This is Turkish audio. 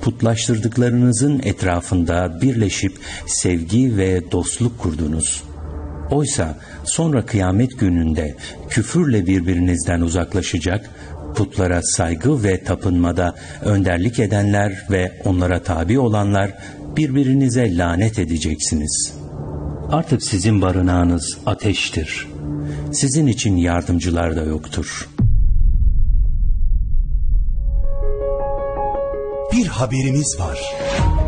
putlaştırdıklarınızın etrafında birleşip sevgi ve dostluk kurdunuz. Oysa sonra kıyamet gününde küfürle birbirinizden uzaklaşacak, putlara saygı ve tapınmada önderlik edenler ve onlara tabi olanlar birbirinize lanet edeceksiniz. Artık sizin barınağınız ateştir. Sizin için yardımcılar da yoktur. Bir haberimiz var.